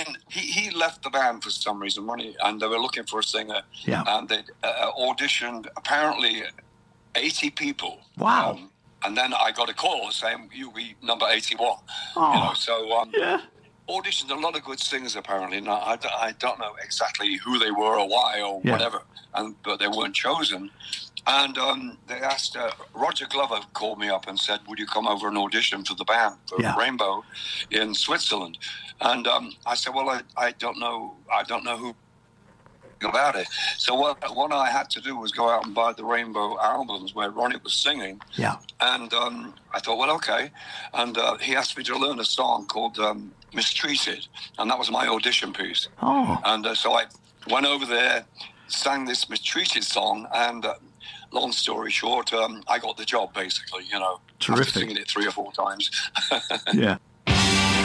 mean, he left the band for some reason, and they were looking for a singer. Yeah. And they auditioned apparently 80 people. Wow. And then I got a call saying, "You'll be number 81." Oh. You know, so Yeah. auditioned a lot of good singers apparently. Now, I don't know exactly who they were or why or whatever, but they weren't chosen. And they asked, Roger Glover called me up and said, "Would you come over and audition for the band, for Rainbow in Switzerland?" And I said, "Well, I don't know who about it." So what I had to do was go out and buy the Rainbow albums where Ronnie was singing. Yeah. And I thought, well, okay. And he asked me to learn a song called Mistreated, and that was my audition piece. Oh. And so I went over there, sang this Mistreated song, and long story short, I got the job, basically, you know. Terrific. After singing it 3 or 4 times. Yeah.